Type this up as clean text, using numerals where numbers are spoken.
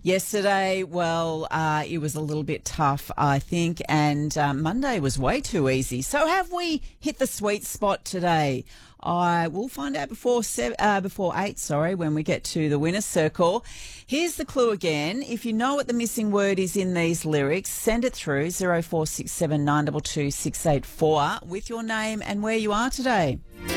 Yesterday, well, it was a little bit tough, I think, and Monday was way too easy. So have we hit the sweet spot today? I will find out before 8, when we get to the winner's circle. Here's the clue again. If you know what the missing word is in these lyrics, send it through 0467 922 684 with your name and where you are today.